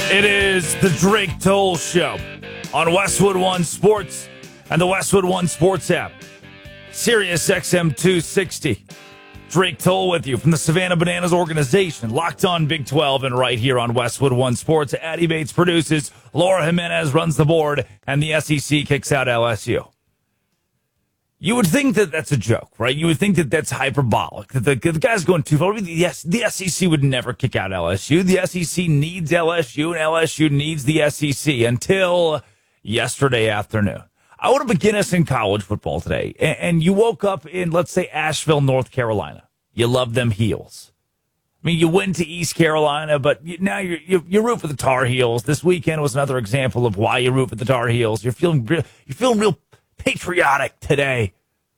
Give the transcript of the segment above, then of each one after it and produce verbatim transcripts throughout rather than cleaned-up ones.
It is the Drake Toll Show on Westwood One Sports and the Westwood One Sports app. Sirius X M two sixty. Drake Toll with you from the Savannah Bananas organization. Locked on Big twelve and right here on Westwood One Sports. Addie Bates produces. Laura Jimenez runs the board. And the S E C kicks out L S U. You would think that that's a joke, right? You would think that that's hyperbolic. That the, the guy's going too far. Yes, the S E C would never kick out L S U. The S E C needs L S U, and L S U needs the S E C until yesterday afternoon. I want to begin us in college football today. And, and you woke up in, let's say, Asheville, North Carolina. You love them Heels. I mean, you went to East Carolina, but you, now you're, you you root for the Tar Heels. This weekend was another example of why you root for the Tar Heels. You're feeling real, you're feeling real patriotic today.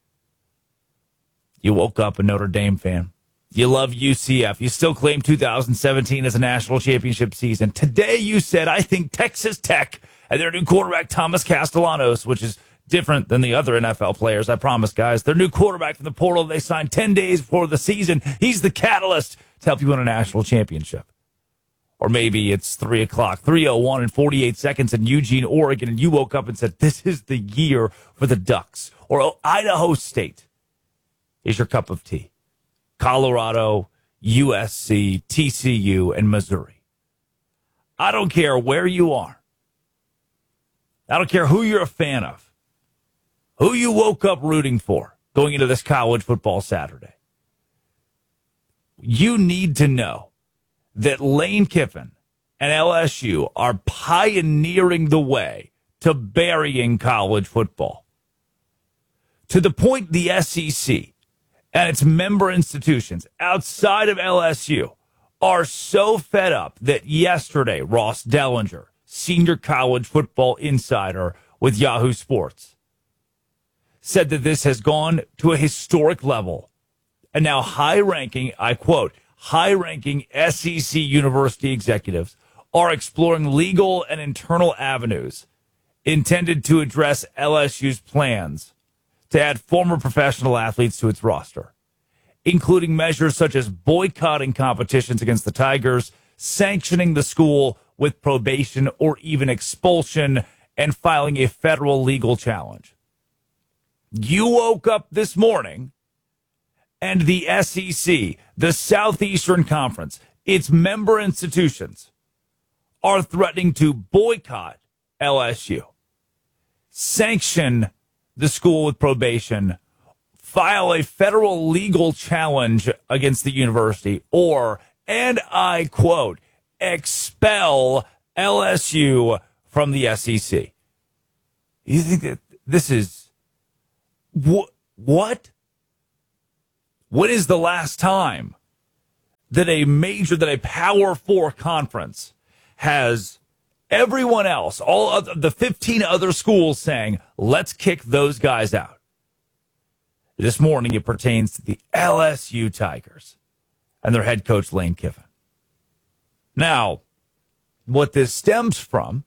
You woke up a Notre Dame fan. You love U C F. You still claim two thousand seventeen as a national championship season. Today you said, I think Texas Tech and their new quarterback, Thomas Castellanos, which is different than the other N F L players, I promise, guys. Their new quarterback from the portal they signed ten days before the season. He's the catalyst to help you win a national championship. Or maybe it's three o'clock, three oh one and forty-eight seconds in Eugene, Oregon, and you woke up and said, this is the year for the Ducks. Or Idaho State is your cup of tea. Colorado, U S C, T C U, and Missouri. I don't care where you are. I don't care who you're a fan of. Who you woke up rooting for going into this college football Saturday. You need to know that Lane Kiffin and L S U are pioneering the way to burying college football. To the point the S E C and its member institutions outside of L S U are so fed up that yesterday, Ross Dellinger, senior college football insider with Yahoo Sports, said that this has gone to a historic level. And now high-ranking, I quote, high-ranking S E C university executives are exploring legal and internal avenues intended to address L S U's plans to add former professional athletes to its roster, including measures such as boycotting competitions against the Tigers, sanctioning the school with probation or even expulsion, and filing a federal legal challenge. You woke up this morning and the S E C, the Southeastern Conference, its member institutions are threatening to boycott L S U, sanction the school with probation, file a federal legal challenge against the university, or, and I quote, expel L S U from the S E C. You think that this is wh- what? When is the last time that a major, that a Power Four conference has everyone else, all of the fifteen other schools saying, let's kick those guys out? This morning, it pertains to the L S U Tigers and their head coach, Lane Kiffin. Now, what this stems from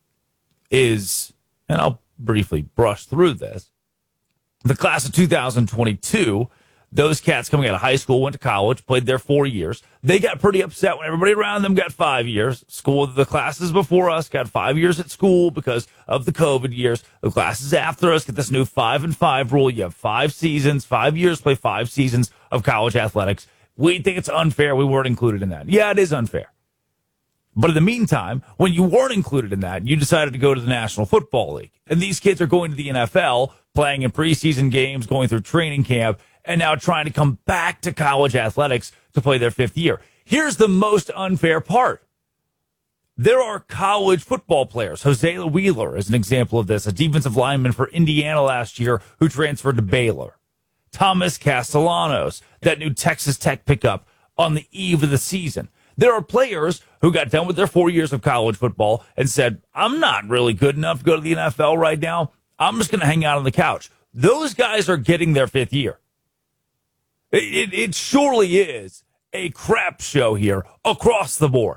is, and I'll briefly brush through this, the class of two thousand twenty-two, those cats coming out of high school, went to college, played there four years. They got pretty upset when everybody around them got five years. School, the classes before us got five years at school because of the COVID years. The classes after us get this new five and five rule. You have five seasons, five years, play five seasons of college athletics. We think it's unfair. We weren't included in that. Yeah, it is unfair. But in the meantime, when you weren't included in that, you decided to go to the National Football League. And these kids are going to the N F L, playing in preseason games, going through training camp, and now trying to come back to college athletics to play their fifth year. Here's the most unfair part. There are college football players. Hosea Wheeler is an example of this, a defensive lineman for Indiana last year who transferred to Baylor. Thomas Castellanos, that new Texas Tech pickup on the eve of the season. There are players who got done with their four years of college football and said, I'm not really good enough to go to the N F L right now. I'm just going to hang out on the couch. Those guys are getting their fifth year. It, it, it surely is a crap show here across the board.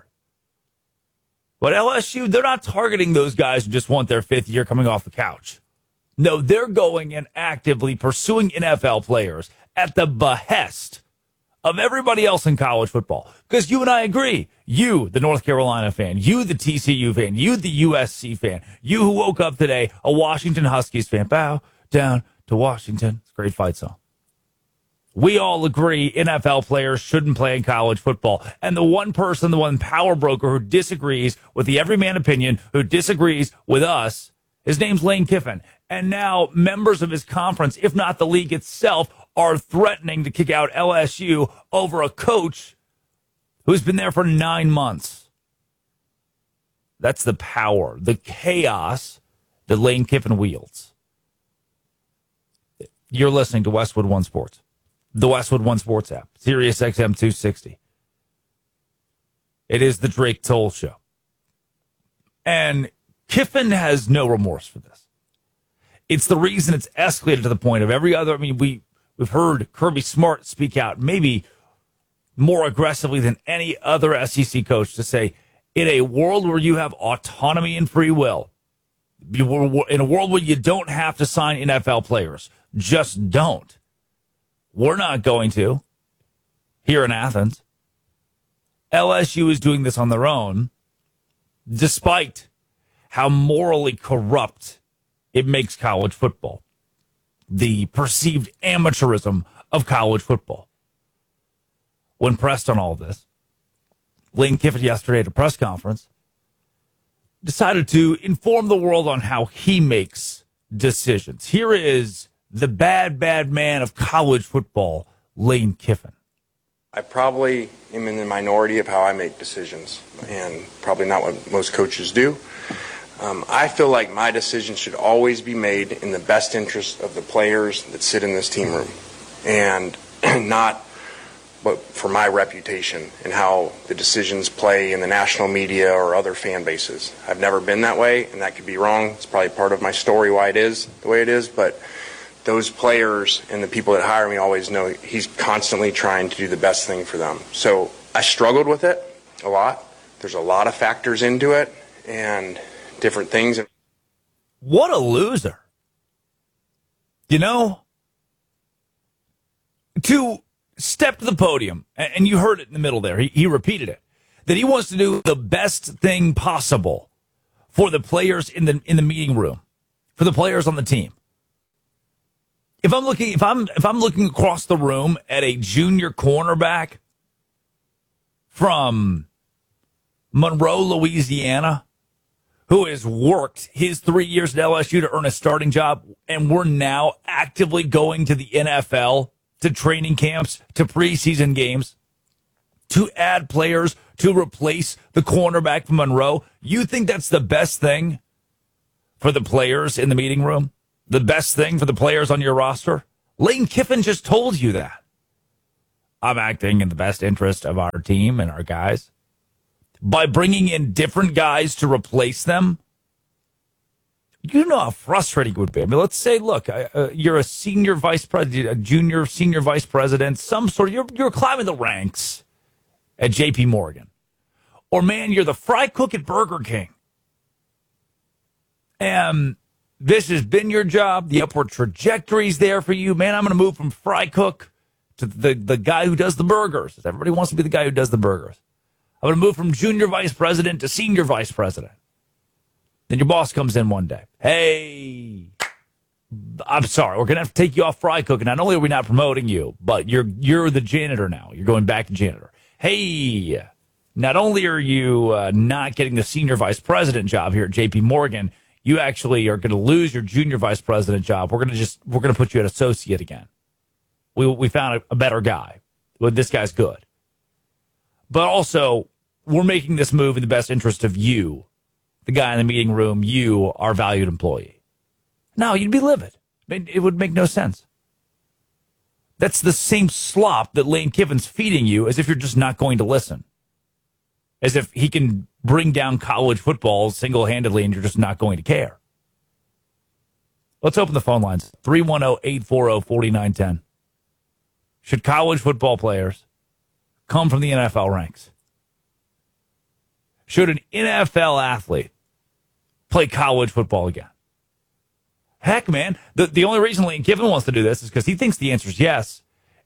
But L S U, they're not targeting those guys who just want their fifth year coming off the couch. No, they're going and actively pursuing N F L players at the behest of everybody else in college football. Because you and I agree. You, the North Carolina fan, you, the T C U fan, you, the U S C fan, you who woke up today, a Washington Huskies fan, bow down to Washington. It's a great fight song. We all agree N F L players shouldn't play in college football. And the one person, the one power broker who disagrees with the everyman opinion, who disagrees with us, his name's Lane Kiffin. And now members of his conference, if not the league itself, are threatening to kick out L S U over a coach who's been there for nine months. That's the power, the chaos that Lane Kiffin wields. You're listening to Westwood One Sports. The Westwood One Sports app, Sirius X M two sixty. It is the Drake Toll Show. And Kiffin has no remorse for this. It's the reason it's escalated to the point of every other, I mean, we, we've heard Kirby Smart speak out maybe more aggressively than any other S E C coach to say, in a world where you have autonomy and free will, you, in a world where you don't have to sign N F L players, just don't. We're not going to here in Athens. L S U is doing this on their own, despite how morally corrupt it makes college football. The perceived amateurism of college football. When pressed on all of this, Lane Kiffin yesterday at a press conference decided to inform the world on how he makes decisions. Here is the bad, bad man of college football, Lane Kiffin. I probably am in the minority of how I make decisions, and probably not what most coaches do. Um, I feel like my decisions should always be made in the best interest of the players that sit in this team room, and not but for my reputation and how the decisions play in the national media or other fan bases. I've never been that way, and that could be wrong. It's probably part of my story why it is the way it is, but those players and the people that hire me always know he's constantly trying to do the best thing for them. So I struggled with it a lot. There's a lot of factors into it and different things. What a loser. You know, to step to the podium, and you heard it in the middle there, he, he repeated it, that he wants to do the best thing possible for the players in the in the meeting room, for the players on the team. If I'm looking, if I'm if I'm looking across the room at a junior cornerback from Monroe, Louisiana, who has worked his three years at L S U to earn a starting job, and we're now actively going to the N F L, to training camps, to preseason games, to add players to replace the cornerback from Monroe, you think that's the best thing for the players in the meeting room? The best thing for the players on your roster? Lane Kiffin just told you that. I'm acting in the best interest of our team and our guys by bringing in different guys to replace them. You know how frustrating it would be. I mean, let's say, look, uh, you're a senior vice president, a junior senior vice president, some sort of, you're, you're climbing the ranks at J P Morgan. Or, man, you're the fry cook at Burger King. And this has been your job. The upward trajectory's there for you. Man, I'm going to move from fry cook to the, the guy who does the burgers. Everybody wants to be the guy who does the burgers. I'm going to move from junior vice president to senior vice president. Then your boss comes in one day. Hey, I'm sorry. We're going to have to take you off fry cooking. Not only are we not promoting you, but you're you're the janitor now. You're going back to janitor. Hey, not only are you uh, not getting the senior vice president job here at J P Morgan, you actually are going to lose your junior vice president job. We're going to just we're going to put you at associate again. We we found a, a better guy. Well, this guy's good. But also, we're making this move in the best interest of you, the guy in the meeting room, you, our valued employee. No, you'd be livid. It would make no sense. That's the same slop that Lane Kiffin's feeding you, as if you're just not going to listen. As if he can bring down college football single-handedly and you're just not going to care. Let's open the phone lines. three one zero, eight four zero, four nine one zero. Should college football players come from the N F L ranks? Should an N F L athlete play college football again? Heck, man, the, the only reason Lane Kiffin wants to do this is because he thinks the answer is yes.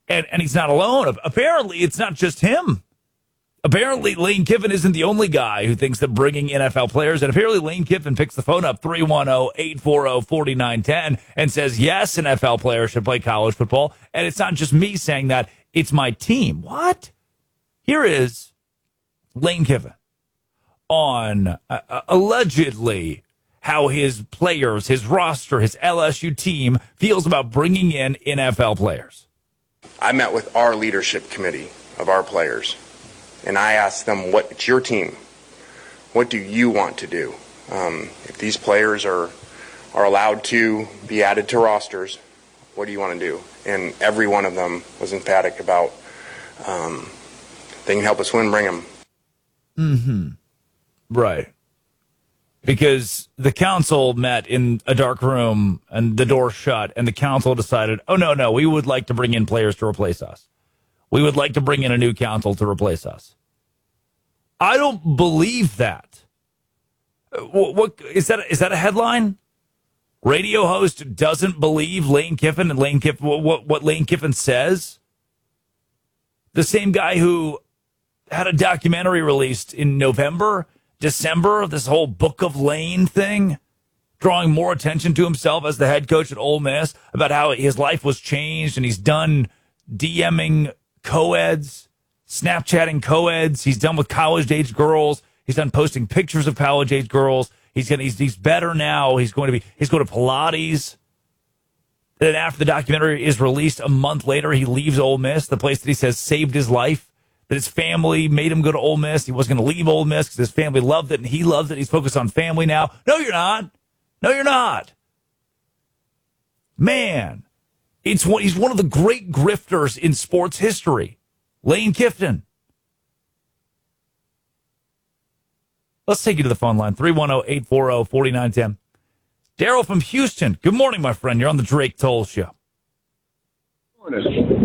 And, and he's not alone. Apparently, it's not just him. Apparently, Lane Kiffin isn't the only guy who thinks that bringing N F L players, and apparently Lane Kiffin picks the phone up three one zero, eight four zero, four nine one zero and says, yes, N F L players should play college football. And it's not just me saying that, it's my team. What? Here is Lane Kiffin on uh, allegedly how his players, his roster, his L S U team feels about bringing in N F L players. I met with our leadership committee of our players, and I asked them, what, it's your team. What do you want to do? Um, if these players are, are allowed to be added to rosters, what do you want to do? And every one of them was emphatic about, um, they can help us win, bring them. Mm-hmm. Right. Because the council met in a dark room and the door shut, and the council decided, oh, no, no, we would like to bring in players to replace us. We would like to bring in a new council to replace us. I don't believe that. What, what is that? Is that a headline? Radio host doesn't believe Lane Kiffin and Lane Kiffin, what, what Lane Kiffin says? The same guy who had a documentary released in November, December, this whole Book of Lane thing, drawing more attention to himself as the head coach at Ole Miss, about how his life was changed and he's done DMing co-eds, Snapchatting co-eds. He's done with college-age girls. He's done posting pictures of college-age girls. He's gonna, he's, he's better now. He's going to be, he's going to Pilates. Then after the documentary is released a month later, he leaves Ole Miss, the place that he says saved his life. That his family made him go to Ole Miss. He wasn't going to leave Ole Miss because his family loved it and he loves it. He's focused on family now. No, you're not. No, you're not. Man, it's one, he's one of the great grifters in sports history. Lane Kiffin. Let's take you to the phone line. three one zero, eight four zero, four nine one zero. Daryl from Houston. Good morning, my friend. You're on the Drake Toll Show. Good morning.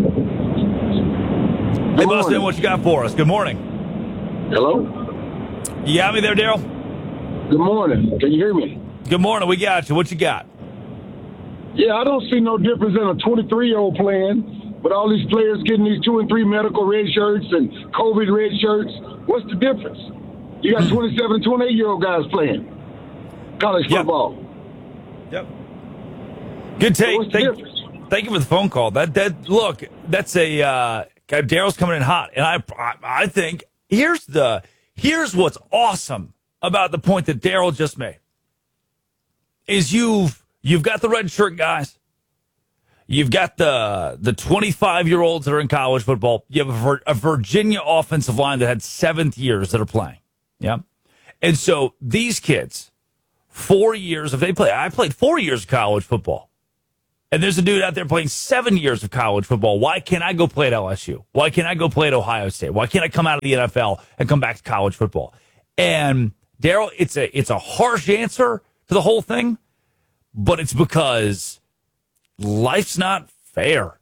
Hey, Bustin, what you got for us? Good morning. Hello? You got me there, Daryl? Good morning. Can you hear me? Good morning. We got you. What you got? Yeah, I don't see no difference in a twenty-three-year-old playing, but all these players getting these two and three medical red shirts and COVID red shirts. What's the difference? You got twenty-seven, twenty-eight-year-old guys playing college Yep. football. Yep. Good take. So what's the thank, difference? thank you for the phone call. That that look, that's a uh, Daryl's coming in hot, and I, I I think here's the here's what's awesome about the point that Daryl just made is you've you've got the red shirt guys, you've got the the twenty-five year olds that are in college football, you have a, Vir- a Virginia offensive line that had seventh years that are playing, yeah, and so these kids, four years if they play, I played four years of college football. And there's a dude out there playing seven years of college football. Why can't I go play at L S U? Why can't I go play at Ohio State? Why can't I come out of the N F L and come back to college football? And Daryl, it's a it's a harsh answer to the whole thing, but it's because life's not fair.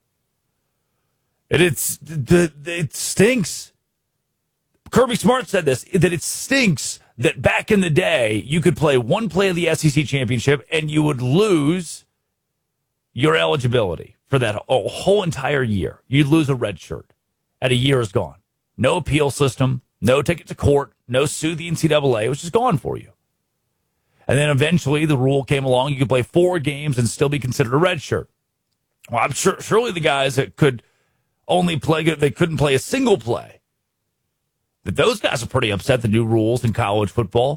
And it's the it stinks. Kirby Smart said this, that it stinks that back in the day you could play one play of the S E C championship and you would lose your eligibility for that whole entire year. You'd lose a red shirt and a year is gone. No appeal system, no ticket to court, no sue the N C double A. It was just gone for you. And then eventually the rule came along. You could play four games and still be considered a red shirt. Well, I'm sure surely the guys that could only play, they couldn't play a single play. But those guys are pretty upset the new rules in college football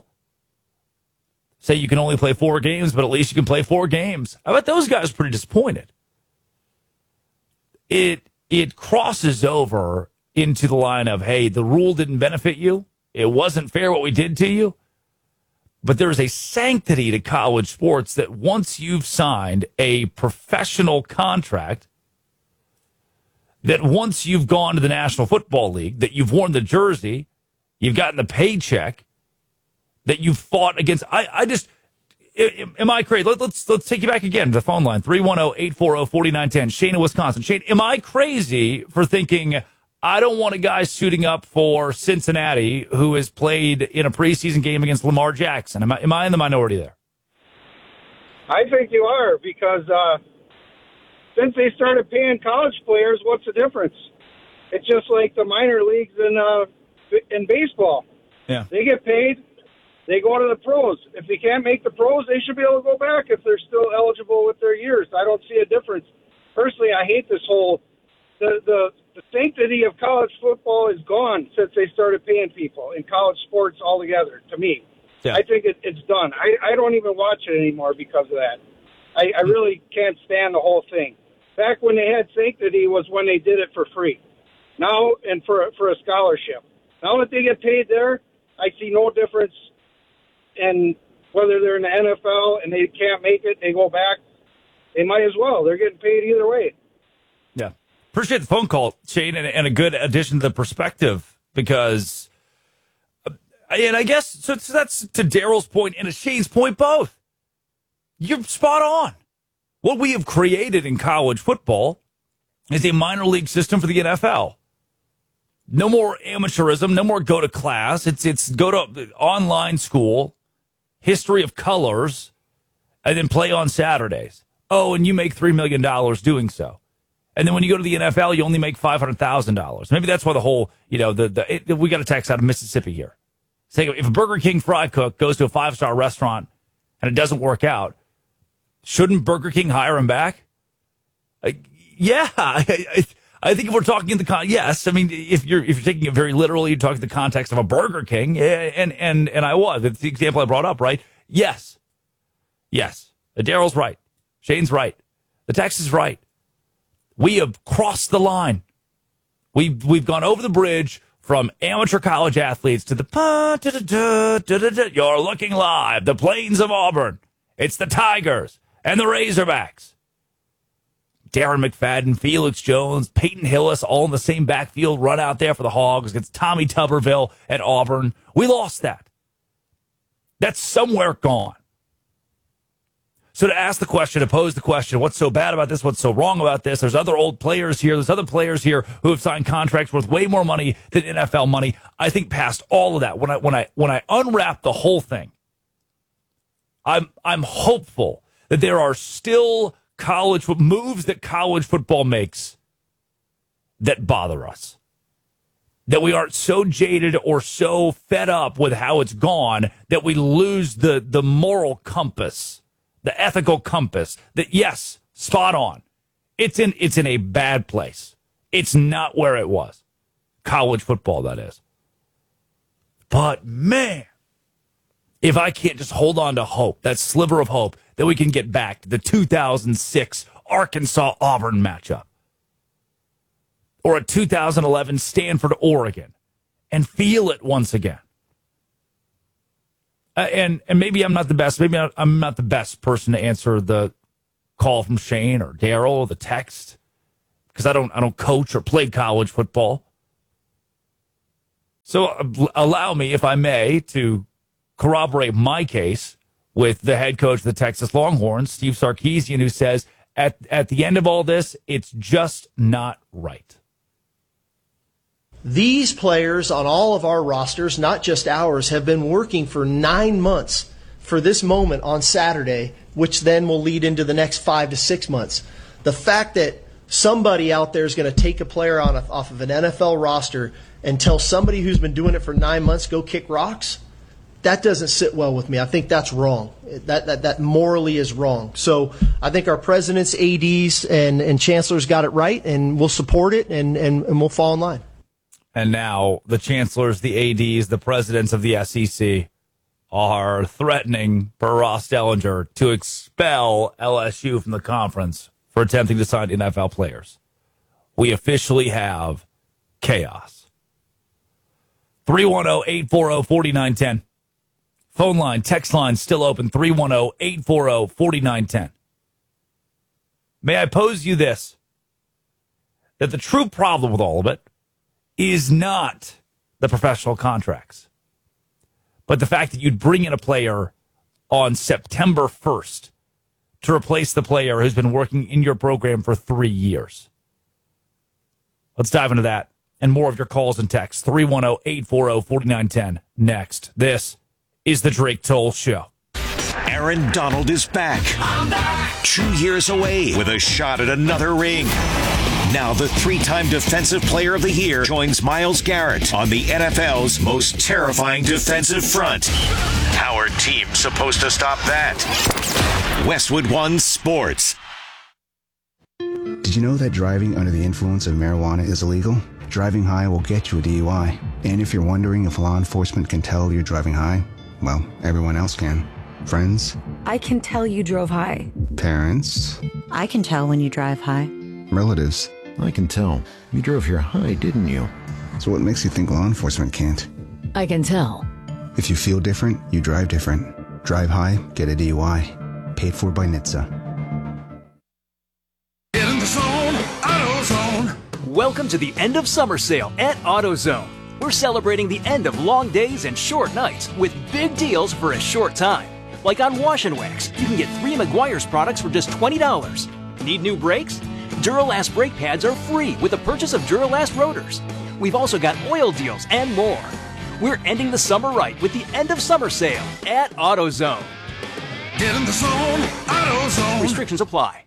say you can only play four games, but at least you can play four games. I bet those guys are pretty disappointed. It it crosses over into the line of, hey, the rule didn't benefit you. It wasn't fair what we did to you. But there's a sanctity to college sports that once you've signed a professional contract, that once you've gone to the National Football League, that you've worn the jersey, you've gotten the paycheck, that you fought against. I, I just, am I crazy? Let, let's let's take you back again to the phone line, three one zero, eight four zero, four nine one zero, Shane in Wisconsin. Shane, am I crazy for thinking I don't want a guy suiting up for Cincinnati who has played in a preseason game against Lamar Jackson? Am I, am I in the minority there? I think you are, because uh, since they started paying college players, what's the difference? It's just like the minor leagues in uh, in baseball. Yeah. They get paid, they go to the pros. If they can't make the pros, they should be able to go back if they're still eligible with their years. I don't see a difference. Personally, I hate this whole the the, the sanctity of college football is gone since they started paying people in college sports altogether. To me, yeah. I think it, it's done. I, I don't even watch it anymore because of that. I, I really can't stand the whole thing. Back when they had sanctity was when they did it for free. Now, and for for a scholarship. Now that they get paid there, I see no difference in whether they're in the N F L and they can't make it, they go back. They might as well. They're getting paid either way. Yeah. Appreciate the phone call, Shane, and, and a good addition to the perspective because, and I guess, so, so that's to Daryl's point and to Shane's point both. You're spot on. What we have created in college football is a minor league system for the N F L. No more amateurism, no more go to class. It's it's go to online school, history of colors, and then play on Saturdays. Oh, and you make three million dollars doing so. And then when you go to the N F L, you only make five hundred thousand dollars. Maybe that's why the whole, you know, the, the it, we got a text out of Mississippi here. Say if a Burger King fry cook goes to a five-star restaurant and it doesn't work out, shouldn't Burger King hire him back? Uh, yeah, I, I, I think if we're talking in the con, yes. I mean, if you're if you're taking it very literally, you're talking the context of a Burger King, and and and I was. It's the example I brought up, right? Yes, yes. Daryl's right. Shane's right. The text is right. We have crossed the line. We've we've gone over the bridge from amateur college athletes to the pa, da, da, da, da, da, da. You're looking live. The Plains of Auburn. It's the Tigers and the Razorbacks. Darren McFadden, Felix Jones, Peyton Hillis, all in the same backfield, run out there for the Hogs against Tommy Tuberville at Auburn. We lost that. That's somewhere gone. So to ask the question, to pose the question, what's so bad about this? What's so wrong about this? There's other old players here. There's other players here who have signed contracts worth way more money than N F L money. I think past all of that, when I when I when I unwrap the whole thing, I'm I'm hopeful that there are still college moves that college football makes that bother us. That we aren't so jaded or so fed up with how it's gone that we lose the, the moral compass, the ethical compass. That, yes, spot on. It's in it's in a bad place. It's not where it was. College football, that is. But, man, if I can't just hold on to hope, that sliver of hope, that we can get back to the two thousand six Arkansas-Auburn matchup or a two thousand eleven Stanford-Oregon and feel it once again. Uh, and and maybe I'm not the best. Maybe I'm not the best person to answer the call from Shane or Daryl or the text because I don't I don't coach or play college football. So uh, allow me, if I may, to corroborate my case with the head coach of the Texas Longhorns, Steve Sarkisian, who says at at the end of all this, it's just not right. These players on all of our rosters, not just ours, have been working for nine months for this moment on Saturday, which then will lead into the next five to six months. The fact that somebody out there is going to take a player on a, off of an N F L roster and tell somebody who's been doing it for nine months, go kick rocks, that doesn't sit well with me. I think that's wrong. That that, that morally is wrong. So I think our presidents, A Ds, and, and chancellors got it right, and we'll support it, and, and, and we'll fall in line. And now the chancellors, the A Ds, the presidents of the S E C are threatening, per Ross Dellinger, to expel L S U from the conference for attempting to sign N F L players. We officially have chaos. three one zero, eight four zero, four nine one zero. Phone line, text line still open, three one zero, eight four zero, four nine one zero. May I pose you this? That the true problem with all of it is not the professional contracts, but the fact that you'd bring in a player on September first to replace the player who's been working in your program for three years. Let's dive into that and more of your calls and texts. three one zero, eight four zero, four nine one zero next. This is the Drake Toll Show. Aaron Donald is back. I'm back. Two years away with a shot at another ring. Now the three-time Defensive Player of the Year joins Myles Garrett on the N F L's most terrifying defensive front. How are teams supposed to stop that? Westwood One Sports. Did you know that driving under the influence of marijuana is illegal? Driving high will get you a D U I. And if you're wondering if law enforcement can tell you're driving high, well, everyone else can. Friends? I can tell you drove high. Parents? I can tell when you drive high. Relatives? I can tell. You drove here high, didn't you? So what makes you think law enforcement can't? I can tell. If you feel different, you drive different. Drive high, get a D U I. Paid for by N H T S A. Get in the zone, AutoZone. Welcome to the end of summer sale at AutoZone. We're celebrating the end of long days and short nights with big deals for a short time. Like on Wash and Wax, you can get three Meguiar's products for just twenty dollars. Need new brakes? Duralast brake pads are free with the purchase of Duralast rotors. We've also got oil deals and more. We're ending the summer right with the end of summer sale at AutoZone. Get in the zone, AutoZone. Restrictions apply.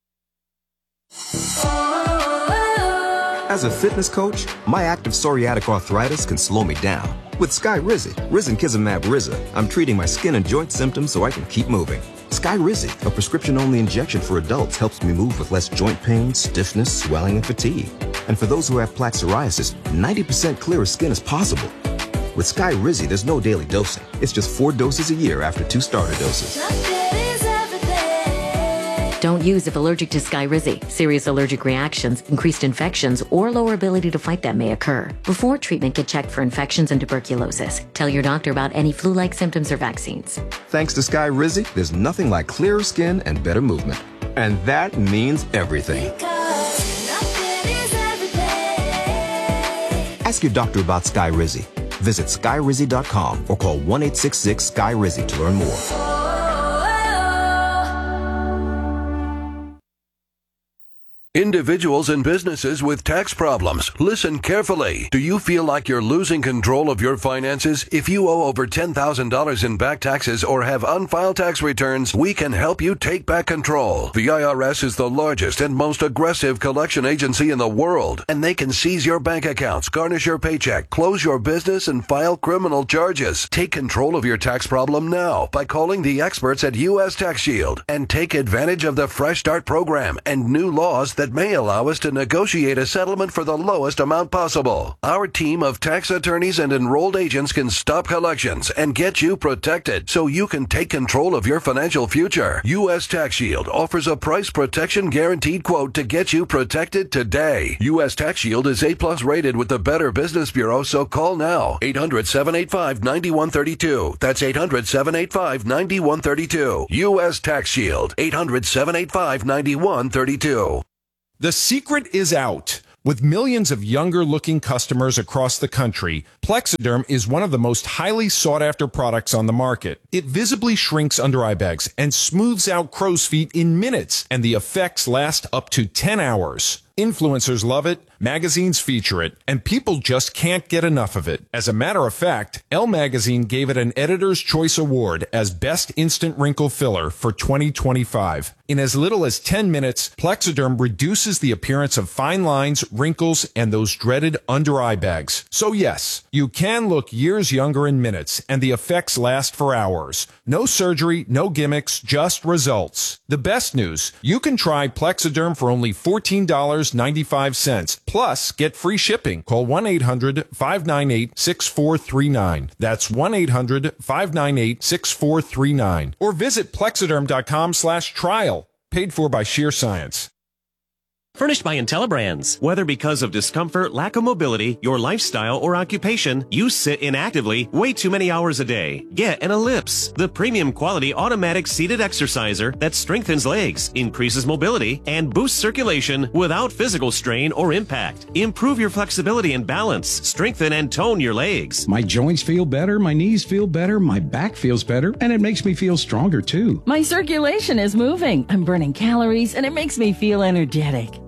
As a fitness coach, my active psoriatic arthritis can slow me down. With Skyrizi, Risankizumab Riza, I'm treating my skin and joint symptoms so I can keep moving. Skyrizi, a prescription-only injection for adults, helps me move with less joint pain, stiffness, swelling, and fatigue. And for those who have plaque psoriasis, ninety percent clearer skin is possible. With Skyrizi, there's no daily dosing. It's just four doses a year after two starter doses. Don't use if allergic to Skyrizi. Serious allergic reactions, increased infections, or lower ability to fight them may occur. Before treatment, get checked for infections and tuberculosis. Tell your doctor about any flu-like symptoms or vaccines. Thanks to Skyrizi, there's nothing like clearer skin and better movement. And that means everything. Ask your doctor about Skyrizi. Visit Skyrizi dot com or call one eight six six Sky Rizi to learn more. Individuals and businesses with tax problems, listen carefully. Do you feel like you're losing control of your finances? If you owe over ten thousand dollars in back taxes or have unfiled tax returns, we can help you take back control. The I R S is the largest and most aggressive collection agency in the world, and they can seize your bank accounts, garnish your paycheck, close your business, and file criminal charges. Take control of your tax problem now by calling the experts at U S Tax Shield and take advantage of the Fresh Start program and new laws that may allow us to negotiate a settlement for the lowest amount possible. Our team of tax attorneys and enrolled agents can stop collections and get you protected so you can take control of your financial future. U S Tax Shield offers a price protection guaranteed quote to get you protected today. U S Tax Shield is A plus rated with the Better Business Bureau, so call now. eight hundred, seven eight five, nine one three two. That's eight hundred, seven eight five, nine one three two. U S Tax Shield. eight hundred, seven eight five, nine one three two. The secret is out. With millions of younger-looking customers across the country, Plexiderm is one of the most highly sought-after products on the market. It visibly shrinks under-eye bags and smooths out crow's feet in minutes, and the effects last up to ten hours. Influencers love it, magazines feature it, and people just can't get enough of it. As a matter of fact, Elle Magazine gave it an Editor's Choice Award as Best Instant Wrinkle Filler for twenty twenty-five. In as little as ten minutes, Plexiderm reduces the appearance of fine lines, wrinkles, and those dreaded under-eye bags. So yes, you can look years younger in minutes, and the effects last for hours. No surgery, no gimmicks, just results. The best news, you can try Plexiderm for only fourteen dollars and ninety-five cents. Plus, get free shipping. Call one eight hundred, five nine eight, six four three nine. That's one eight hundred, five nine eight, six four three nine. Or visit plexiderm.com slash trial. Paid for by Sheer Science. Furnished by IntelliBrands. Whether because of discomfort, lack of mobility, your lifestyle, or occupation, you sit inactively way too many hours a day. Get an Ellipse, the premium quality automatic seated exerciser that strengthens legs, increases mobility, and boosts circulation without physical strain or impact. Improve your flexibility and balance, strengthen and tone your legs. My joints feel better, my knees feel better, my back feels better, and it makes me feel stronger too. My circulation is moving. I'm burning calories, and it makes me feel energetic.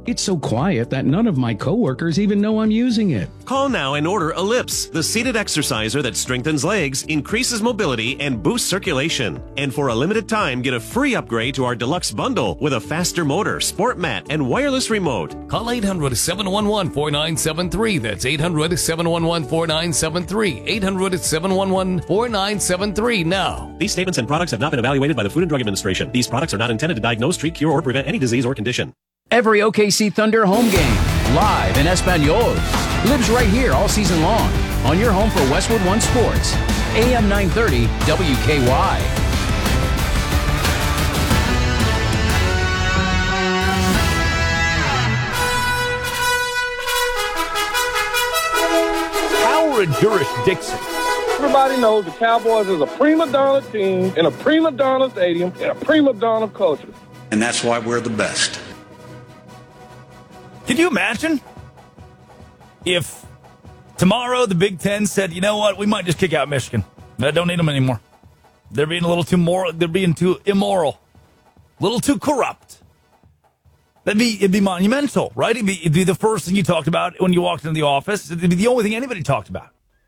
It's so quiet that none of my coworkers even know I'm using it. Call now and order Ellipse, the seated exerciser that strengthens legs, increases mobility, and boosts circulation. And for a limited time, get a free upgrade to our deluxe bundle with a faster motor, sport mat, and wireless remote. Call eight hundred, seven one one, four nine seven three. That's eight hundred, seven one one, four nine seven three. eight hundred, seven one one, four nine seven three now. These statements and products have not been evaluated by the Food and Drug Administration. These products are not intended to diagnose, treat, cure, or prevent any disease or condition. Every O K C Thunder home game, live in Espanol, lives right here all season long on your home for Westwood One Sports, A M nine thirty W K Y. Howard Durish Dixon. Everybody knows the Cowboys is a prima donna team in a prima donna stadium in a prima donna culture. And that's why we're the best. Can you imagine if tomorrow the Big Ten said, you know what, we might just kick out Michigan. I don't need them anymore. They're being a little too moral. They're being too immoral, a little too corrupt. That'd be, it'd be monumental, right? It'd be, it'd be the first thing you talked about when you walked into the office. It'd be the only thing anybody talked about.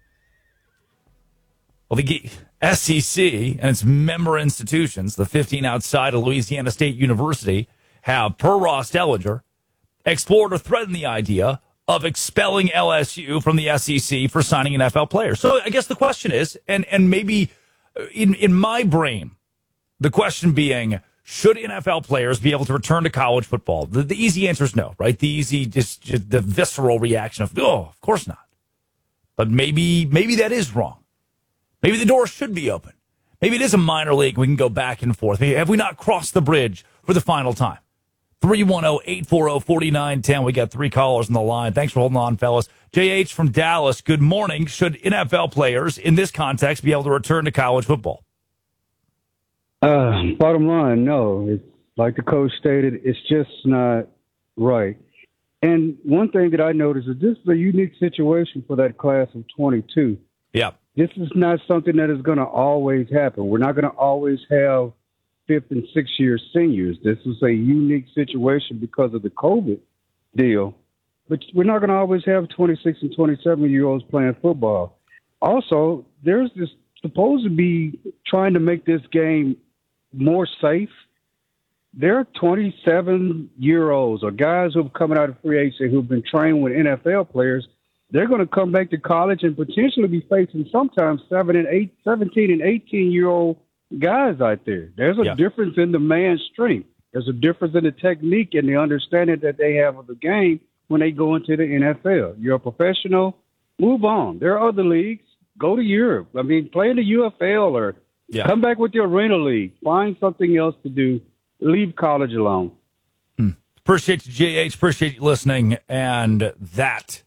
Well, the S E C and its member institutions, the fifteen outside of Louisiana State University, have, per Ross Dellinger, explored or threatened the idea of expelling L S U from the S E C for signing N F L players. So I guess the question is, and, and maybe in, in my brain, the question being, should N F L players be able to return to college football? The, the easy answer is no, right? The easy, just, just the visceral reaction of, oh, of course not. But maybe, maybe that is wrong. Maybe the door should be open. Maybe it is a minor league. We can go back and forth. Have we not crossed the bridge for the final time? three one zero, eight four zero, four nine one zero. We got three callers on the line. Thanks for holding on, fellas. J H from Dallas, good morning. Should N F L players in this context be able to return to college football? Uh, bottom line, no. It's like the coach stated, it's just not right. And one thing that I noticed is this is a unique situation for that class of twenty-two. Yeah. This is not something that is going to always happen. We're not going to always have fifth and sixth year seniors. This is a unique situation because of the COVID deal. But we're not going to always have twenty-six and twenty-seven year olds playing football. Also, there's this supposed to be trying to make this game more safe. There are twenty-seven year olds or guys who have come out of free agency who've been trained with N F L players. They're going to come back to college and potentially be facing sometimes seven and eight, seventeen and eighteen year old guys out there. There's a yeah. difference in the man's strength. There's a difference in the technique and the understanding that they have of the game when they go into the N F L. You're a professional, move on. There are other leagues. Go to Europe. I mean, play in the U F L or yeah. come back with the Arena League. Find something else to do. Leave college alone. Hmm. Appreciate you, J H. Appreciate you listening. And that,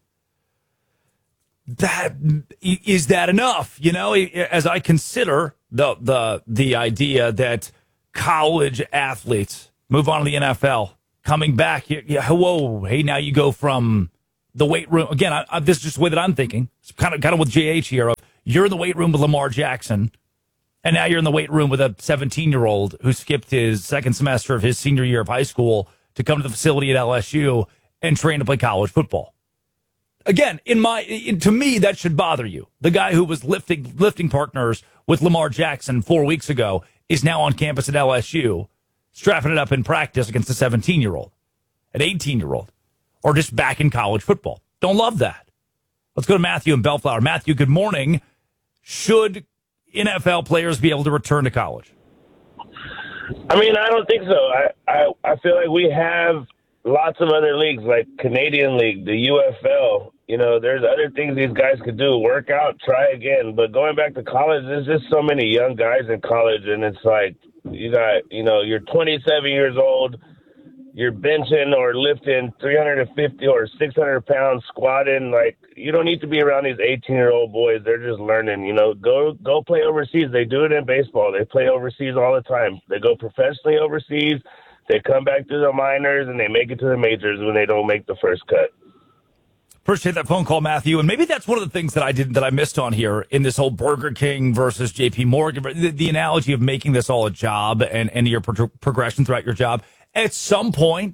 that, is that enough? You know, as I consider the, the, the idea that college athletes move on to the N F L, coming back, yeah, whoa, hey, now you go from the weight room. Again, I, I, this is just the way that I'm thinking. It's kind of, kind of with J H here. Of, you're in the weight room with Lamar Jackson, and now you're in the weight room with a seventeen-year-old who skipped his second semester of his senior year of high school to come to the facility at L S U and train to play college football. Again, in my in, to me, that should bother you. The guy who was lifting lifting partners with Lamar Jackson four weeks ago is now on campus at L S U, strapping it up in practice against a seventeen-year-old, an eighteen-year-old, or just back in college football. Don't love that. Let's go to Matthew in Bellflower. Matthew, good morning. Should N F L players be able to return to college? I mean, I don't think so. I, I, I feel like we have lots of other leagues like Canadian League, the U F L. You know, there's other things these guys could do. Work out, try again. But going back to college, there's just so many young guys in college, and it's like you got, you know, you're twenty-seven years old, you're benching or lifting three hundred fifty or six hundred pounds, squatting. Like, you don't need to be around these eighteen-year-old boys. They're just learning, you know. Go go play overseas. They do it in baseball. They play overseas all the time. They go professionally overseas. They come back to the minors, and they make it to the majors when they don't make the first cut. Appreciate that phone call, Matthew. And maybe that's one of the things that I did that I missed on here in this whole Burger King versus J P Morgan, the, the analogy of making this all a job and, and your pro- progression throughout your job. At some point,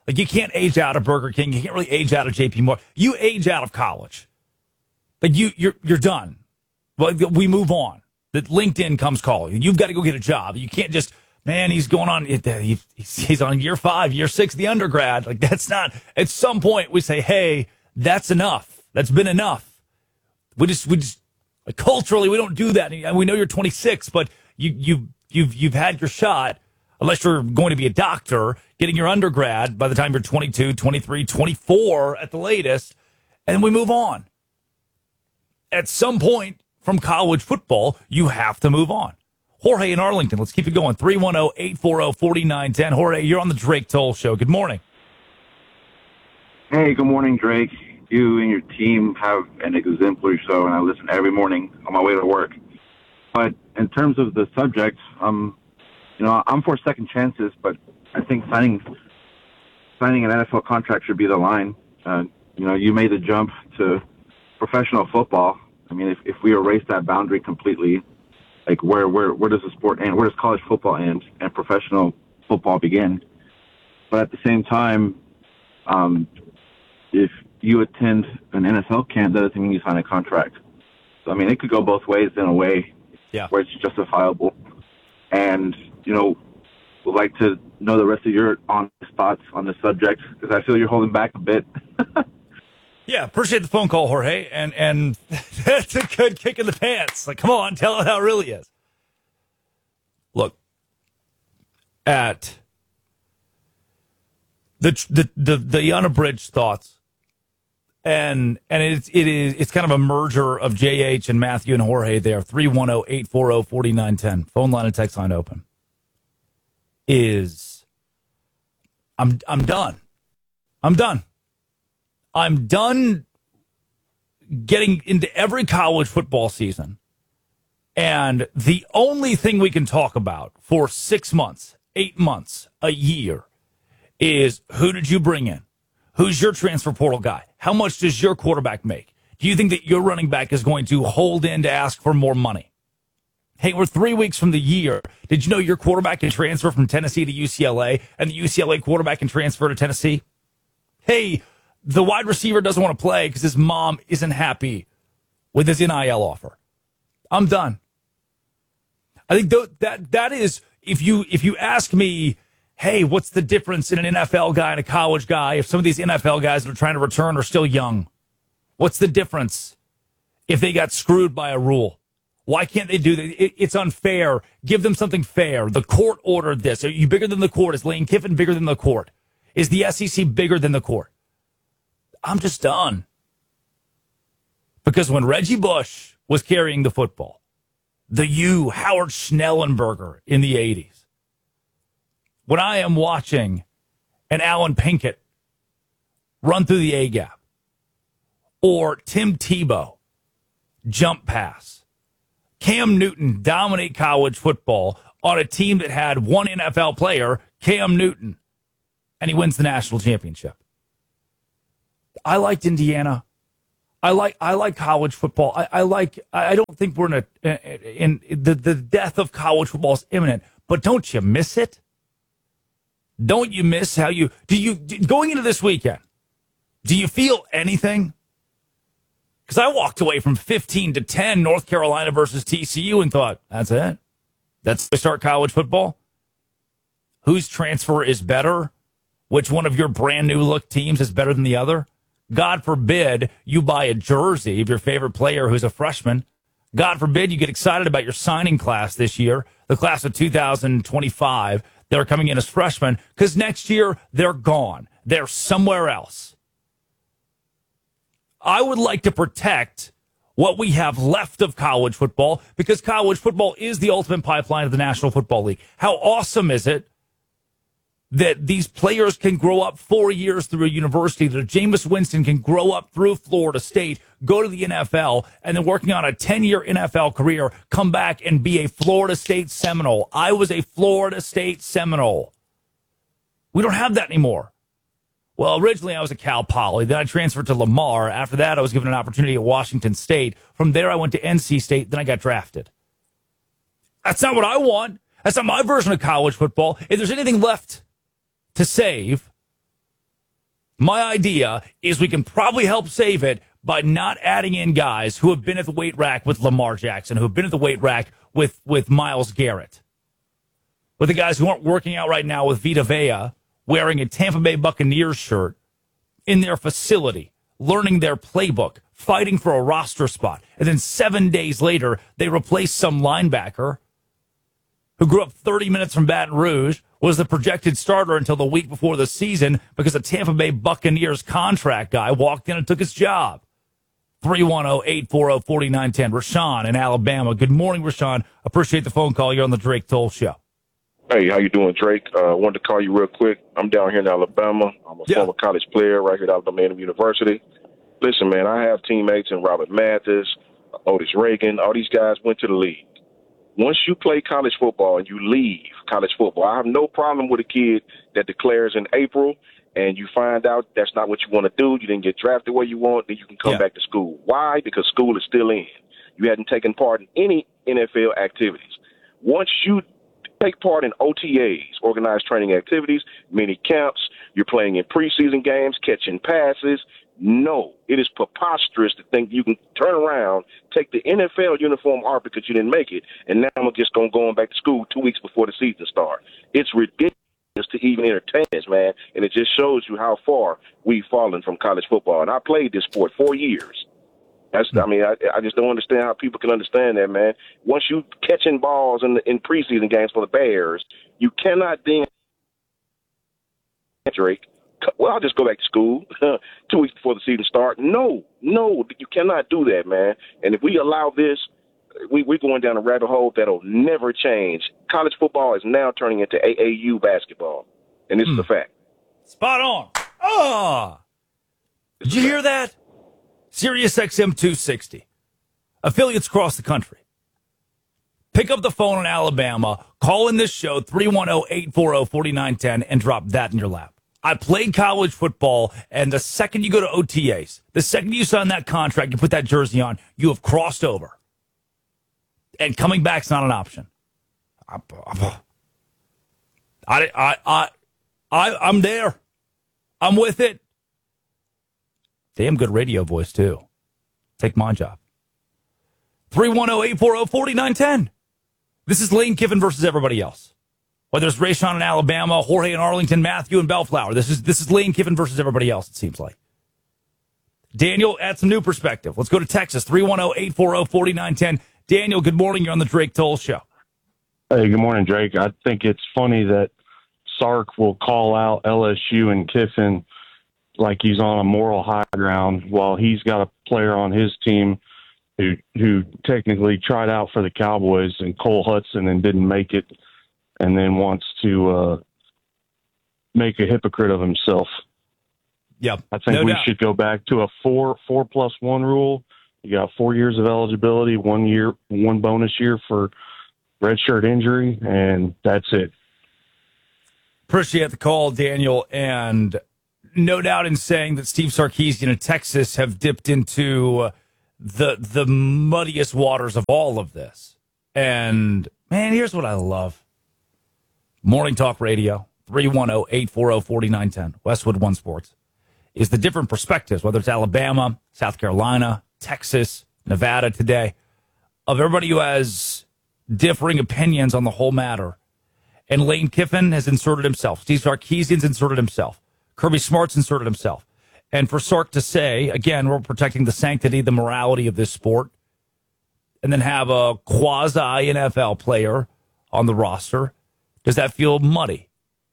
Like, you can't age out of Burger King. You can't really age out of J P Morgan. You age out of college. Like, you, you're you're done. Well, we move on. That LinkedIn comes calling. You've got to go get a job. You can't just, man, he's going on, he's on year five, year six, the undergrad. Like, that's not, at some point we say, hey, that's enough. That's been enough. We just, we just, like, culturally, we don't do that. And we know you're twenty-six, but you, you, you've, you've had your shot, unless you're going to be a doctor, getting your undergrad by the time you're twenty-two, twenty-three, twenty-four at the latest, and then we move on. At some point from college football, you have to move on. Jorge in Arlington, let's keep it going. three one zero, eight four zero, four nine one zero. Jorge, you're on the Drake Toll Show. Good morning. Hey, good morning, Drake. You and your team have an exemplary show, and I listen every morning on my way to work. But in terms of the subject, um, you know, I'm for second chances, but I think signing signing an N F L contract should be the line. Uh, you know, you made the jump to professional football. I mean, if, if we erase that boundary completely, like where, where, where does the sport end? Where does college football end and professional football begin? But at the same time, um, if you attend an N F L camp, that doesn't mean you sign a contract. So, I mean, it could go both ways in a way yeah. where it's justifiable. And, you know, would like to know the rest of your honest thoughts on this subject, because I feel you're holding back a bit. Yeah, appreciate the phone call, Jorge, and and that's a good kick in the pants. Like, come on, tell it how it really is. Look, at the the the, the unabridged thoughts, and and it's it is it's kind of a merger of J H and Matthew and Jorge there. three one zero, eight four zero, four nine one zero. Phone line and text line open. Is I'm I'm done. I'm done. I'm done getting into every college football season, and the only thing we can talk about for six months, eight months, a year is who did you bring in? Who's your transfer portal guy? How much does your quarterback make? Do you think that your running back is going to hold in to ask for more money? Hey, we're three weeks from the year. Did you know your quarterback can transfer from Tennessee to U C L A, and the U C L A quarterback can transfer to Tennessee? Hey, the wide receiver doesn't want to play because his mom isn't happy with his N I L offer. I'm done. I think th- that that is, if you if you ask me, hey, what's the difference in an N F L guy and a college guy? If some of these N F L guys that are trying to return are still young, what's the difference if they got screwed by a rule? Why can't they do that? It, it's unfair. Give them something fair. The court ordered this. Are you bigger than the court? Is Lane Kiffin bigger than the court? Is the S E C bigger than the court? I'm just done. Because when Reggie Bush was carrying the football, the U, Howard Schnellenberger in the eighties, when I am watching an Alan Pinkett run through the A-gap, or Tim Tebow jump pass, Cam Newton dominate college football on a team that had one N F L player, Cam Newton, and he wins the national championship. I liked Indiana. I like I like college football. I, I like. I don't think we're in a in, in the the death of college football is imminent. But don't you miss it? Don't you miss how you do you going into this weekend? Do you feel anything? Because I walked away from fifteen to ten North Carolina versus T C U and thought, that's it. That's the start college football. Whose transfer is better? Which one of your brand new look teams is better than the other? God forbid you buy a jersey of your favorite player who's a freshman. God forbid you get excited about your signing class this year, the class of two thousand twenty-five. They're coming in as freshmen because next year they're gone. They're somewhere else. I would like to protect what we have left of college football because college football is the ultimate pipeline of the National Football League. How awesome is it that these players can grow up four years through a university, that Jameis Winston can grow up through Florida State, go to the N F L, and then working on a ten-year N F L career, come back and be a Florida State Seminole. I was a Florida State Seminole. We don't have that anymore. Well, originally I was a Cal Poly. Then I transferred to Lamar. After that, I was given an opportunity at Washington State. From there, I went to N C State. Then I got drafted. That's not what I want. That's not my version of college football. If there's anything left to save, My idea is we can probably help save it by not adding in guys who have been at the weight rack with Lamar Jackson, who have been at the weight rack with, with Myles Garrett. With the guys who aren't working out right now with Vita Vea wearing a Tampa Bay Buccaneers shirt in their facility, learning their playbook, fighting for a roster spot. And then seven days later, they replace some linebacker who grew up thirty minutes from Baton Rouge, was the projected starter until the week before the season because a Tampa Bay Buccaneers contract guy walked in and took his job. three one zero, eight four zero, four nine one zero. Rashawn in Alabama. Good morning, Rashawn. Appreciate the phone call. You're on the Drake Toll Show. Hey, how you doing, Drake? I uh, wanted to call you real quick. I'm down here in Alabama. I'm a yeah. former college player right here at Alabama University. Listen, man, I have teammates in Robert Mathis, Otis Reagan. All these guys went to the league. Once you play college football and you leave college football, I have no problem with a kid that declares in April and you find out that's not what you want to do. You didn't get drafted where you want, then you can come yeah. back to school. Why? Because school is still in. You hadn't taken part in any N F L activities. Once you take part in O T As, organized training activities, mini camps, you're playing in preseason games, catching passes. No, it is preposterous to think you can turn around, take the N F L uniform off because you didn't make it, and now I'm just going to go back to school two weeks before the season starts. It's ridiculous to even entertain this, man, and it just shows you how far we've fallen from college football. And I played this sport four years. That's, I mean, I, I just don't understand how people can understand that, man. Once you catching balls in the, in preseason games for the Bears, you cannot then, Drake, well, I'll just go back to school two weeks before the season starts. No, no, you cannot do that, man. And if we allow this, we, we're going down a rabbit hole that'll never change. College football is now turning into A A U basketball, and this mm. is a fact. Spot on. Oh, did you hear that? Sirius X M two sixty. Affiliates across the country. Pick up the phone in Alabama, call in this show, three one zero, eight four zero, four nine one zero, and drop that in your lap. I played college football, and the second you go to O T As, the second you sign that contract, you put that jersey on, you have crossed over. And coming back's not an option. I, I, I, I, I, I'm there. I'm with it. Damn good radio voice, too. Take my job. three one zero, eight four zero, four nine one zero. This is Lane Kiffin versus everybody else. Whether it's Rayshawn in Alabama, Jorge in Arlington, Matthew in Bellflower. This is this is Lane Kiffin versus everybody else, it seems like. Daniel, add some new perspective. Let's go to Texas, three one zero, eight four zero, four nine one zero. Daniel, good morning. You're on the Drake Toll Show. Hey, good morning, Drake. I think it's funny that Sark will call out L S U and Kiffin like he's on a moral high ground while he's got a player on his team who who technically tried out for the Cowboys and Cole Hudson and didn't make it, and then wants to uh, make a hypocrite of himself. Yep. I think no we doubt. should go back to a four four plus one rule. You got four years of eligibility, one year, one bonus year for redshirt injury, and that's it. Appreciate the call, Daniel, and no doubt in saying that Steve Sarkisian and Texas have dipped into the the muddiest waters of all of this. And, man, here's what I love. Morning Talk Radio, three one zero, eight four zero, four nine one zero, Westwood One Sports, is the different perspectives, whether it's Alabama, South Carolina, Texas, Nevada today, of everybody who has differing opinions on the whole matter. And Lane Kiffin has inserted himself. Steve Sarkisian's inserted himself. Kirby Smart's inserted himself. And for Sark to say, again, we're protecting the sanctity, the morality of this sport, and then have a quasi-N F L player on the roster, does that feel muddy?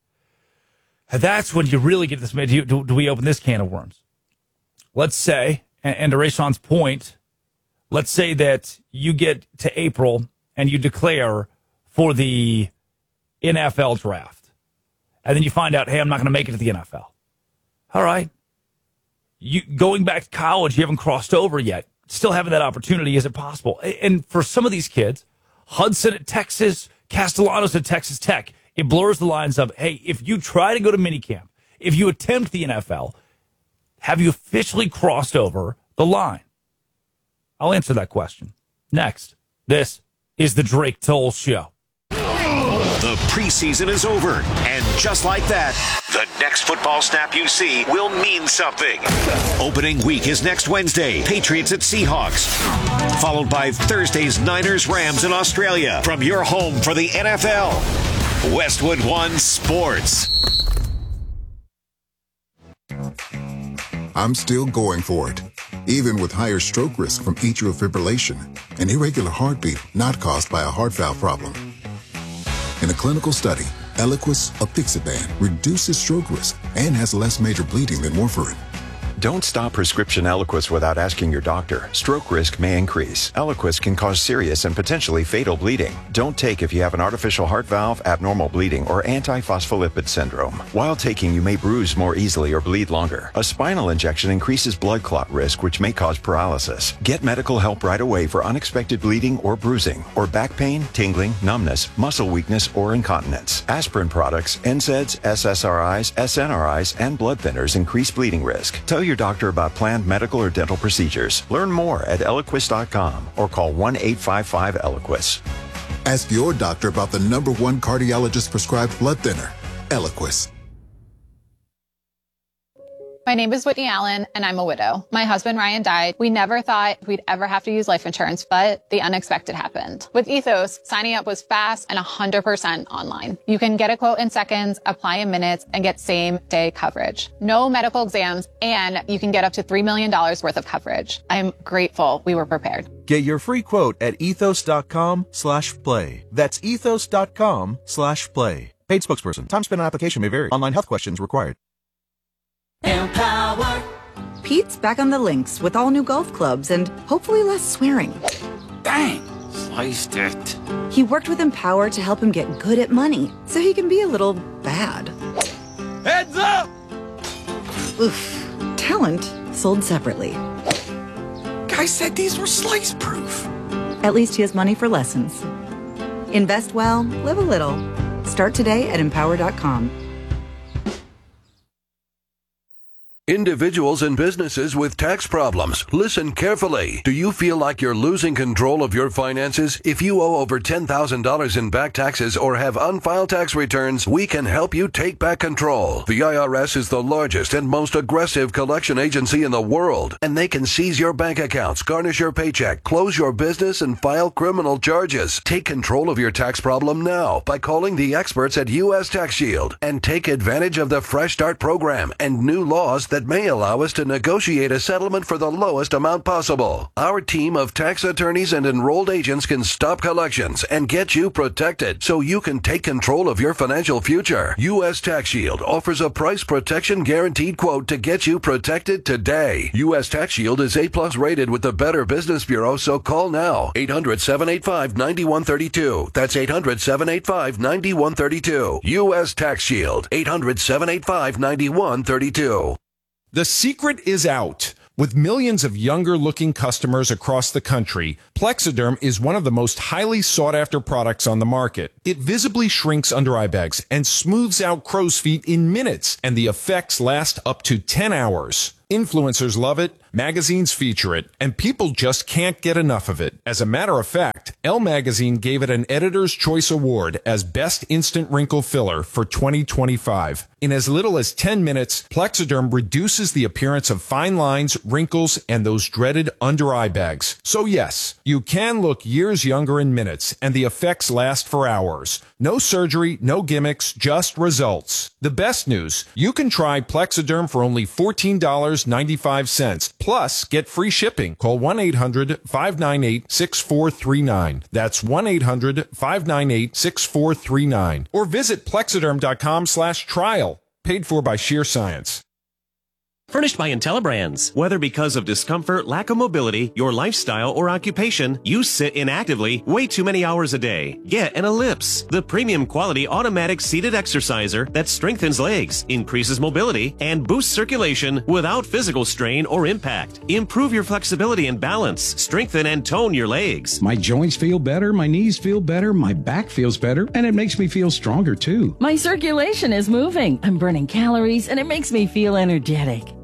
And that's when you really get this. Do, do, do we open this can of worms? Let's say, and, and to Rayshawn's point, let's say that you get to April and you declare for the N F L draft. And then you find out, hey, I'm not going to make it to the N F L. All right. You going back to college, you haven't crossed over yet. Still having that opportunity, is it possible? And for some of these kids, Hudson at Texas, Castellanos at Texas Tech, it blurs the lines of, hey, if you try to go to minicamp, if you attempt the N F L, have you officially crossed over the line? I'll answer that question next. This is the Drake Toll Show. The preseason is over, and Just like that, the next football snap you see will mean something. Opening week is next Wednesday, Patriots at Seahawks, followed by Thursday's Niners Rams in Australia. From your home for the N F L, Westwood One Sports. I'm still going for it, even with higher stroke risk from atrial fibrillation, an irregular heartbeat not caused by a heart valve problem. In a clinical study, Eliquis apixaban reduces stroke risk and has less major bleeding than warfarin. Don't stop prescription Eliquis without asking your doctor. Stroke risk may increase. Eliquis can cause serious and potentially fatal bleeding. Don't take if you have an artificial heart valve, abnormal bleeding, or antiphospholipid syndrome. While taking, you may bruise more easily or bleed longer. A spinal injection increases blood clot risk, which may cause paralysis. Get medical help right away for unexpected bleeding or bruising, or back pain, tingling, numbness, muscle weakness, or incontinence. Aspirin products, N SAIDs, S S R Is, S N R Is, and blood thinners increase bleeding risk. Tell your doctor about planned medical or dental procedures. Learn more at Eliquis dot com or call one eight five five Eliquis. Ask your doctor about the number one cardiologist prescribed blood thinner, Eliquis. My name is Whitney Allen, and I'm a widow. My husband, Ryan, died. We never thought we'd ever have to use life insurance, but the unexpected happened. With Ethos, signing up was fast and one hundred percent online. You can get a quote in seconds, apply in minutes, and get same-day coverage. No medical exams, and you can get up to three million dollars worth of coverage. I'm grateful we were prepared. Get your free quote at ethos.com slash play. That's ethos.com slash play. Paid spokesperson. Time spent on application may vary. Online health questions required. Empower. Pete's back on the links with all new golf clubs and hopefully less swearing. Dang, sliced it. He worked with Empower to help him get good at money so he can be a little bad. Heads up! Oof. Talent sold separately. Guy said these were slice proof. At least he has money for lessons. Invest well, live a little. Start today at empower dot com. Individuals and businesses with tax problems, listen carefully. Do you feel like you're losing control of your finances? If you owe over ten thousand dollars in back taxes or have unfiled tax returns, we can help you take back control. The I R S is the largest and most aggressive collection agency in the world, and they can seize your bank accounts, garnish your paycheck, close your business, and file criminal charges. Take control of your tax problem now by calling the experts at U S Tax Shield and take advantage of the Fresh Start program and new laws that that may allow us to negotiate a settlement for the lowest amount possible. Our team of tax attorneys and enrolled agents can stop collections and get you protected so you can take control of your financial future. U S Tax Shield offers a price protection guaranteed quote to get you protected today. U S Tax Shield is A plus rated with the Better Business Bureau, so call now. eight hundred, seven eight five, nine one three two. That's eight hundred, seven eight five, nine one three two. U S Tax Shield. eight hundred, seven eight five, nine one three two. The secret is out. With millions of younger-looking customers across the country, Plexiderm is one of the most highly sought-after products on the market. It visibly shrinks under eye bags and smooths out crow's feet in minutes, and the effects last up to ten hours. Influencers love it, magazines feature it, and people just can't get enough of it. As a matter of fact, Elle Magazine gave it an Editor's Choice Award as Best Instant Wrinkle Filler for twenty twenty-five. In as little as ten minutes, Plexiderm reduces the appearance of fine lines, wrinkles, and those dreaded under-eye bags. So yes, you can look years younger in minutes, and the effects last for hours. No surgery, no gimmicks, just results. The best news, you can try Plexiderm for only fourteen dollars and ninety-five cents. Plus, get free shipping. Call one eight hundred, five nine eight, six four three nine. That's one eight hundred, five nine eight, six four three nine. Or visit plexiderm.com slash trial. Paid for by Sheer Science. Furnished by IntelliBrands. Whether because of discomfort, lack of mobility, your lifestyle, or occupation, you sit inactively way too many hours a day. Get an Ellipse, the premium quality automatic seated exerciser that strengthens legs, increases mobility, and boosts circulation without physical strain or impact. Improve your flexibility and balance. Strengthen and tone your legs. My joints feel better, my knees feel better, my back feels better, and it makes me feel stronger too. My circulation is moving. I'm burning calories, and it makes me feel energetic.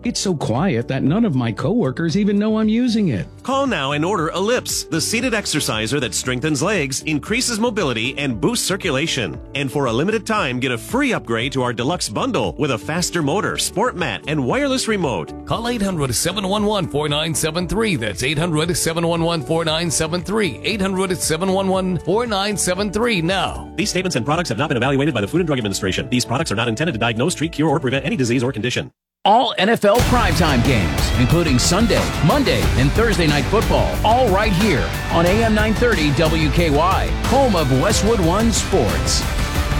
It's so quiet that none of my coworkers even know I'm using it. Call now and order Ellipse, the seated exerciser that strengthens legs, increases mobility, and boosts circulation. And for a limited time, get a free upgrade to our deluxe bundle with a faster motor, sport mat, and wireless remote. Call eight hundred, seven one one, four nine seven three. That's eight hundred, seven one one, four nine seven three. eight hundred, seven one one, four nine seven three now. These statements and products have not been evaluated by the Food and Drug Administration. These products are not intended to diagnose, treat, cure, or prevent any disease or condition. All N F L primetime games, including Sunday, Monday, and Thursday night football, all right here on A M nine thirty W K Y, home of Westwood One Sports.